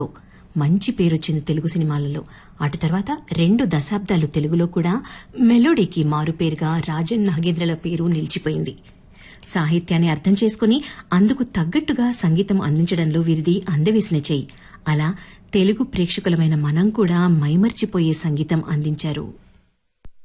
మంచి పేరొచ్చింది తెలుగు సినిమాలలో. అటు తర్వాత 2 దశాబ్దాలు తెలుగులో కూడా మెలోడీకి మారుపేరుగా రాజన్ నాగేంద్రల పేరు నిలిచిపోయింది. సాహిత్యాన్ని అర్థం చేసుకుని అందుకు తగ్గట్టుగా సంగీతం అందించడంలో వీరిది అందవేసిన చెయ్యి. అలా తెలుగు ప్రేక్షకులమైన మనం కూడా మైమర్చిపోయే సంగీతం అందించారు.